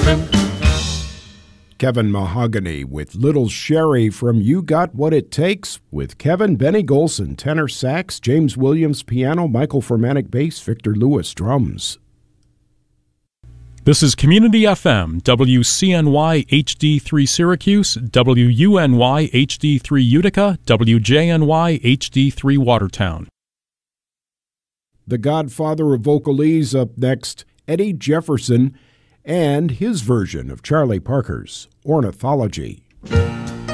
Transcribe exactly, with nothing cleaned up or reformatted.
Kevin Mahogany with Little Sherry from You Got What It Takes with Kevin. Benny Golson, tenor sax, James Williams piano, Michael Formanek bass, Victor Lewis drums. This is Community F M, W C N Y H D three Syracuse, W U N Y H D three Utica, W J N Y H D three Watertown. The godfather of vocalese up next, Eddie Jefferson, and his version of Charlie Parker's Ornithology.